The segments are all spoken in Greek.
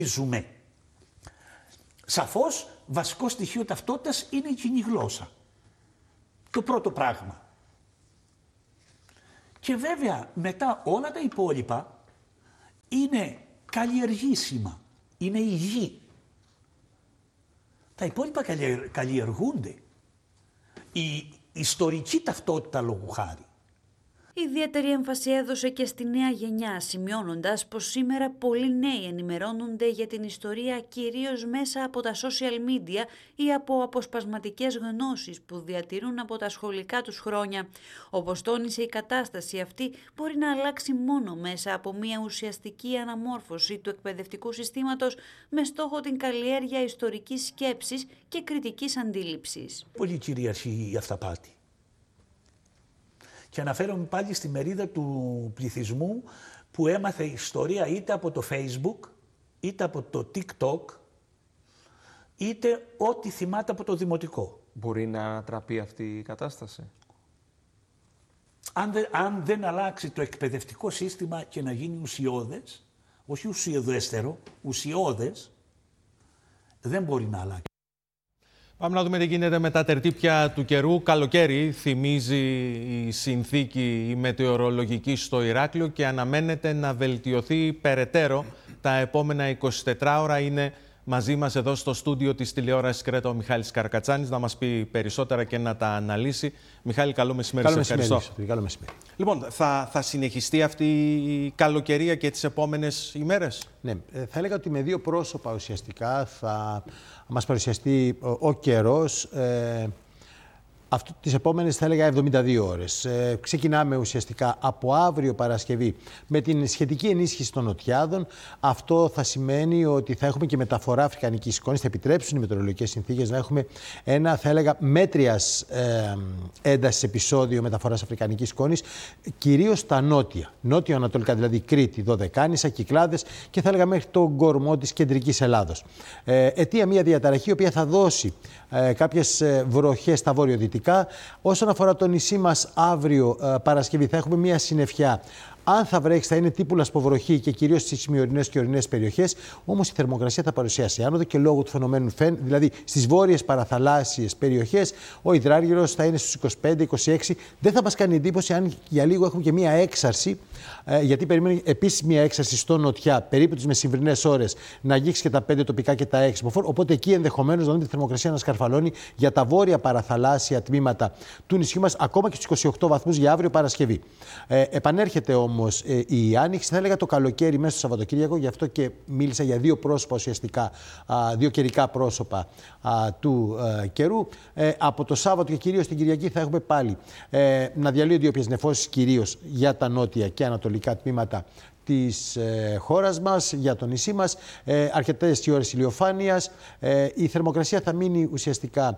Ζούμε. Σαφώς, βασικό στοιχείο ταυτότητας είναι η κοινή γλώσσα. Το πρώτο πράγμα. Και βέβαια, μετά όλα τα υπόλοιπα είναι καλλιεργήσιμα, είναι υγιή. Τα υπόλοιπα καλλιεργούνται. Η ιστορική ταυτότητα λόγου χάρη. Ιδιαίτερη έμφαση έδωσε και στη νέα γενιά, σημειώνοντας πως σήμερα πολλοί νέοι ενημερώνονται για την ιστορία κυρίως μέσα από τα social media ή από αποσπασματικές γνώσεις που διατηρούν από τα σχολικά τους χρόνια. Όπως τόνισε, η κατάσταση αυτή μπορεί να αλλάξει μόνο μέσα από μια ουσιαστική αναμόρφωση του εκπαιδευτικού συστήματος με στόχο την καλλιέργεια ιστορικής σκέψης και κριτικής αντίληψης. Πολύ κυριαρχεί η αυταπάτη. Και αναφέρομαι πάλι στη μερίδα του πληθυσμού που έμαθε ιστορία είτε από το Facebook, είτε από το TikTok, είτε ό,τι θυμάται από το δημοτικό. Μπορεί να ανατραπεί αυτή η κατάσταση? Αν δεν αλλάξει το εκπαιδευτικό σύστημα και να γίνει ουσιώδες, όχι ουσιοδέστερο, ουσιώδες, δεν μπορεί να αλλάξει. Πάμε να δούμε τι γίνεται με τα τερτύπια του καιρού. Καλοκαίρι θυμίζει η συνθήκη η μετεωρολογική στο Ηράκλειο και αναμένεται να βελτιωθεί περαιτέρω τα επόμενα 24 ώρα. Είναι μαζί μας εδώ στο στούντιο της τηλεόρασης Κρέτα ο Μιχάλης Καρακατσάνης να μας πει περισσότερα και να τα αναλύσει. Μιχάλη, καλό μεσημέρι. Καλό μεσημέρι. Καλό μεσημέρι. Λοιπόν, θα συνεχιστεί αυτή η καλοκαιρία και τις επόμενες ημέρες? Ναι, θα έλεγα ότι με δύο πρόσωπα ουσιαστικά θα μας παρουσιαστεί ο καιρός. Τις επόμενες θα έλεγα 72 ώρες. Ξεκινάμε ουσιαστικά από αύριο Παρασκευή με την σχετική ενίσχυση των νοτιάδων. Αυτό θα σημαίνει ότι θα έχουμε και μεταφορά αφρικανικής σκόνης. Θα επιτρέψουν οι μετεωρολογικές συνθήκες να έχουμε ένα, θα έλεγα, μέτριας έντασης επεισόδιο μεταφοράς αφρικανικής σκόνης, κυρίως στα νότια. Νότιο-ανατολικά, δηλαδή Κρήτη, Δωδεκάνησα, Κυκλάδες και θα έλεγα μέχρι τον κορμό της κεντρικής Ελλάδος. Αιτία μια διαταραχή η οποία θα δώσει κάποιες βροχές στα βορειοδυτικά. Όσον αφορά το νησί μας, αύριο Παρασκευή θα έχουμε μια συννεφιά. Αν θα βρέξει, θα είναι τύπου λασποβροχή και κυρίως στις ημιορεινές και ορεινές περιοχές. Όμως η θερμοκρασία θα παρουσιάσει άνοδο και λόγω του φαινομένου φεν, δηλαδή στις βόρειες παραθαλάσσιες περιοχές, ο υδράργυρος θα είναι στους 25-26. Δεν θα μας κάνει εντύπωση αν για λίγο έχουμε και μια έξαρση, γιατί περιμένει επίσης μια έξαρση στο νοτιά, περίπου τις μεσημβρινές ώρες, να αγγίξει και τα 5 τοπικά και τα 6 μποφόρ. Οπότε εκεί ενδεχομένως να δούμε τη θερμοκρασία να σκαρφαλώνει για τα βόρεια παραθαλάσσια τμήματα του νησιού μας, ακόμα και στους 28 βαθμούς για αύριο Παρασκευή. Επανέρχεται όμως η άνοιξη, θα έλεγα το καλοκαίρι μέσα στο Σαββατοκύριακο, γι' αυτό και μίλησα για δύο πρόσωπα ουσιαστικά, δύο καιρικά πρόσωπα του καιρού. Από το Σάββατο και κυρίως την Κυριακή θα έχουμε πάλι να διαλύονται οι όποιες νεφώσεις, κυρίως για τα νότια και ανατολικά τμήματα της χώρας μας, για το νησί μας, αρκετές οι ώρες ηλιοφάνειας. Η θερμοκρασία θα μείνει ουσιαστικά,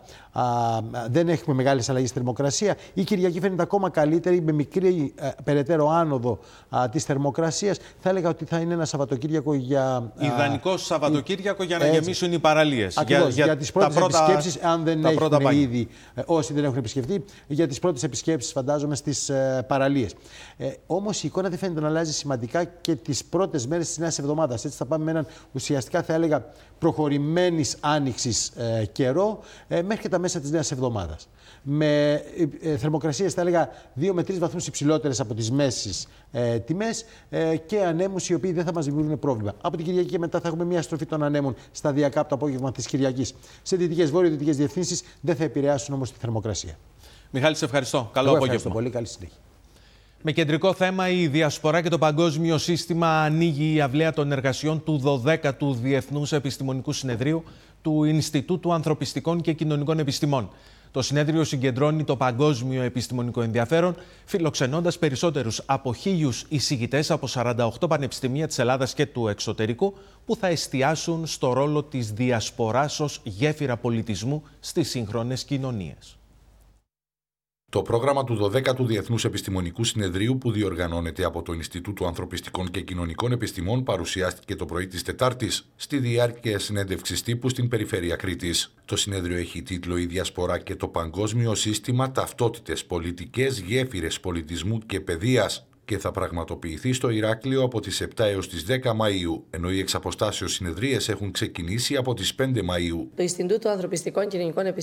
δεν έχουμε μεγάλες αλλαγές στη θερμοκρασία. Η Κυριακή φαίνεται ακόμα καλύτερη, με μικρή περαιτέρω άνοδο της θερμοκρασίας. Θα έλεγα ότι θα είναι ένα Σαββατοκύριακο για... Ιδανικό Σαββατοκύριακο για να γεμίσουν οι παραλίες. Ακριβώς, για τις πρώτες επισκέψεις, αν δεν έχουν ήδη, όσοι δεν έχουν επισκεφτεί, για τις πρώτες επισκέψεις φαντάζομαι στις παραλίες. Όμως η εικόνα δεν φαίνεται να αλλάζει σημαντικά και τις πρώτες μέρες της νέας εβδομάδας. Έτσι θα πάμε με έναν ουσιαστικά, θα έλεγα, προχωρημένης άνοιξης καιρό μέχρι και τα μέσα της νέας εβδομάδας. Με θερμοκρασίες, θα έλεγα, 2 με 3 βαθμούς υψηλότερες από τις μέσεις τιμές και ανέμους οι οποίοι δεν θα μας δημιουργούν πρόβλημα. Από την Κυριακή και μετά θα έχουμε μια στροφή των ανέμων σταδιακά από το απόγευμα της Κυριακής. Σε δυτικές, βόρειο-δυτικές διευθύνσεις δεν θα επηρεάσουν όμως τη θερμοκρασία. Μιχάλη, σε ευχαριστώ. Καλό απόγευμα. Ευχαριστώ πολύ. Καλή συνέχεια. Με κεντρικό θέμα η διασπορά και το παγκόσμιο σύστημα, ανοίγει η αυλαία των εργασιών του 12ου Διεθνούς Επιστημονικού Συνεδρίου του Ινστιτούτου Ανθρωπιστικών και Κοινωνικών Επιστημών. Το συνέδριο συγκεντρώνει το παγκόσμιο επιστημονικό ενδιαφέρον, φιλοξενώντας περισσότερους από 1.000 εισηγητές από 48 πανεπιστημία της Ελλάδας και του εξωτερικού, που θα εστιάσουν στο ρόλο της διασποράς ως γέφυρα πολιτισμού στις σύγχρονες κοινωνίες. Το πρόγραμμα του 12ου Διεθνούς Επιστημονικού Συνεδρίου, που διοργανώνεται από το Ινστιτούτο Ανθρωπιστικών και Κοινωνικών Επιστημών, παρουσιάστηκε το πρωί της Τετάρτης στη διάρκεια συνέντευξης τύπου στην περιφέρεια Κρήτης. Το συνέδριο έχει τίτλο «Η Διασπορά και το Παγκόσμιο Σύστημα, Ταυτότητες, Πολιτικές, Γέφυρες Πολιτισμού και Παιδείας» και θα πραγματοποιηθεί στο Ηράκλειο από τις 7 έως τις 10 Μαΐου, ενώ οι εξαποστάσεως συνεδρίες έχουν ξεκινήσει από τις 5 Μαΐου. Το Ινστιτούτο Ανθρωπιστικών και Κοινωνικών Επιστημών